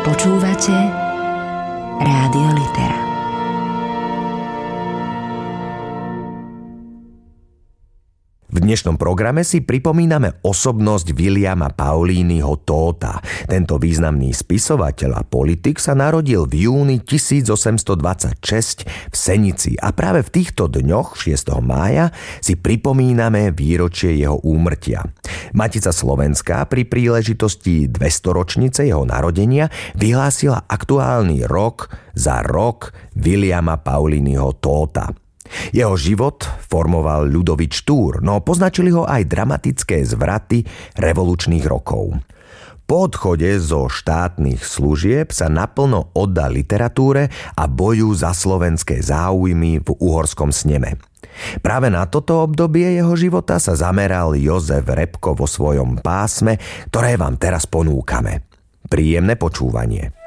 Počúvate Rádio Litera. V dnešnom programe si pripomíname osobnosť Williama Pauliniho Toota. Tento významný spisovateľ a politik sa narodil v júni 1826 v Senici a práve v týchto dňoch, 6. mája, si pripomíname výročie jeho úmrtia. Matica Slovenská pri príležitosti 200-ročnice jeho narodenia vyhlásila aktuálny rok za rok Williama Pauliniho Toota. Jeho život formoval Ľudovič Túr, no poznačili ho aj dramatické zvraty revolučných rokov. Po odchode zo štátnych služieb sa naplno oddal literatúre a boju za slovenské záujmy v uhorskom sneme. Práve na toto obdobie jeho života sa zameral Jozef Repko vo svojom pásme, ktoré vám teraz ponúkame. Príjemné počúvanie.